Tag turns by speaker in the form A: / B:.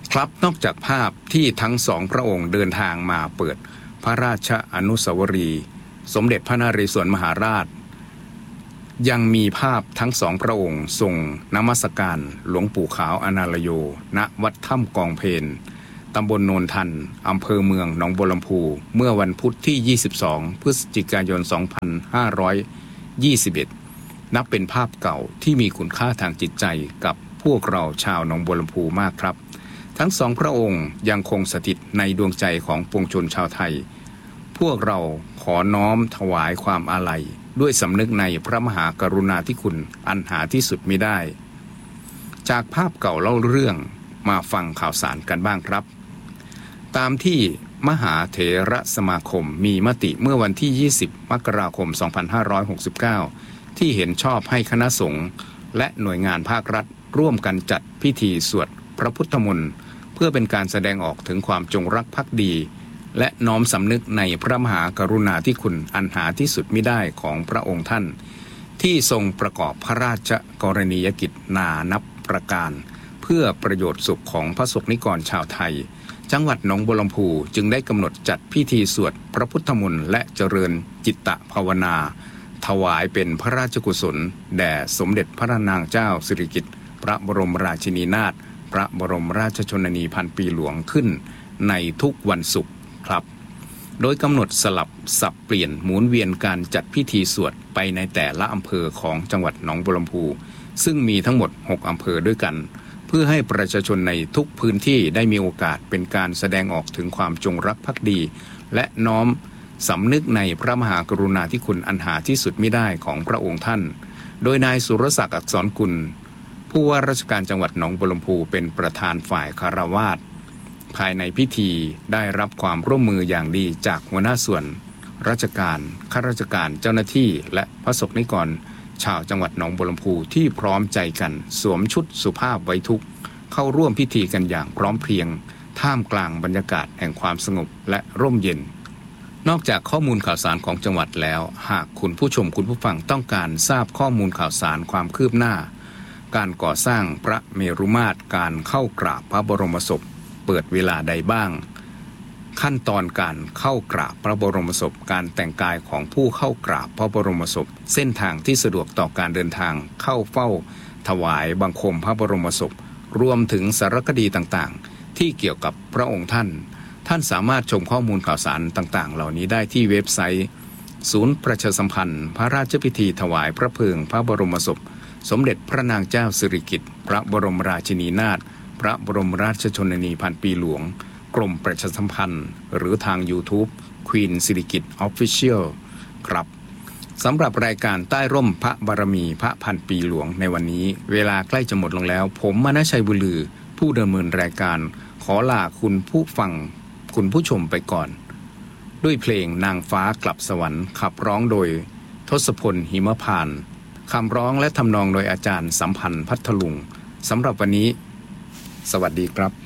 A: ครับนอกจากภาพที่ทั้งสองพระองค์เดินทางมาเปิดพระราชอนุสาวรีย์สมเด็จพระนเรศวรมหาราชยังมีภาพทั้งสองพระองค์ทรงนมัสการหลวงปู่ขาวอนาลโยณวัดถ้ำกองเพนตำบลโนนทันอำเภอเมืองหนองบัวลำพูเมื่อวันพุธที่22พฤศจิกายน2521นับเป็นภาพเก่าที่มีคุณค่าทางจิตใจกับพวกเราชาวหนองบัวลำพูมากครับทั้งสองพระองค์ยังคงสถิตในดวงใจของปวงชนชาวไทยพวกเราขอน้อมถวายความอาลัยด้วยสำนึกในพระมหากรุณาธิคุณอันหาที่สุดมิได้จากภาพเก่าเล่าเรื่องมาฟังข่าวสารกันบ้างครับตามที่มหาเถรสมาคมมีมติเมื่อวันที่20มกราคม2569ที่เห็นชอบให้คณะสงฆ์และหน่วยงานภาครัฐร่วมกันจัดพิธีสวดพระพุทธมนต์เพื่อเป็นการแสดงออกถึงความจงรักภักดีและน้อมสำนึกในพระมหากรุณาธิคุณอันหาที่สุดมิได้ของพระองค์ท่านที่ทรงประกอบพระราชกรณียกิจนานับประการเพื่อประโยชน์สุขของพระสงฆ์นิกรชาวไทยจังหวัดหนองบัวลำพูจึงได้กำหนดจัดพิธีสวดพระพุทธมนต์และเจริญจิตตภาวนาถวายเป็นพระราชกุศลแด่สมเด็จพระนางเจ้าสิริกิติ์พระบรมราชินีนาถพระบรมราชชนนีพันปีหลวงขึ้นในทุกวันศุกร์ครับโดยกำหนดสลับสับเปลี่ยนหมุนเวียนการจัดพิธีสวดไปในแต่ละอำเภอของจังหวัดหนองบัวลำพูซึ่งมีทั้งหมด6อำเภอด้วยกันเพื่อให้ประชาชนในทุกพื้นที่ได้มีโอกาสเป็นการแสดงออกถึงความจงรักภักดีและน้อมสำนึกในพระมหากรุณาธิคุณอันหาที่สุดมิได้ของพระองค์ท่านโดยนายสุรศักดิ์อักษรกุลผู้ว่าราชการจังหวัดหนองบัวลำพูเป็นประธานฝ่ายคฤหัสถ์ภายในพิธีได้รับความร่วมมืออย่างดีจากหัวหน้าส่วนราชการข้าราชการเจ้าหน้าที่และพระสงฆ์นิกรชาวจังหวัดหนองบัวลำพูที่พร้อมใจกันสวมชุดสุภาพไว้ทุกข์เข้าร่วมพิธีกันอย่างพร้อมเพรียงท่ามกลางบรรยากาศแห่งความสงบและร่มเย็นนอกจากข้อมูลข่าวสารของจังหวัดแล้วหากคุณผู้ชมคุณผู้ฟังต้องการทราบข้อมูลข่าวสารความคืบหน้าการก่อสร้างพระเมรุมาตรการเข้ากราบพระบรมศพเปิดเวลาใดบ้างขั้นตอนการเข้ากราบพระบรมศพการแต่งกายของผู้เข้ากราบพระบรมศพเส้นทางที่สะดวกต่อการเดินทางเข้าเฝ้าถวายบังคมพระบรมศพรวมถึงสารคดีต่างๆที่เกี่ยวกับพระองค์ท่านสามารถชมข้อมูลข่าวสารต่างๆเหล่านี้ได้ที่เว็บไซต์ศูนย์ประชาสัมพันธ์พระราชพิธีถวายพระเพลิงพระบรมศพสมเด็จพระนางเจ้าสิริกิติ์พระบรมราชินีนาถพระบรมราชชนนีพันปีหลวงกรมประชาสัมพันธ์หรือทาง YouTube Queen สิริกิติ์ Official ครับสำหรับรายการใต้ร่มพระบารมีพระพันปีหลวงในวันนี้เวลาใกล้จะหมดลงแล้วผมมณชัยบุญลือผู้ดำเนินรายการขอลาคุณผู้ฟังคุณผู้ชมไปก่อนด้วยเพลงนางฟ้ากลับสวรรค์ขับร้องโดยทศพลหิมพานต์คำร้องและทำนองโดยอาจารย์สัมพันธ์พัทลุงสำหรับวันนี้สวัสดีครับ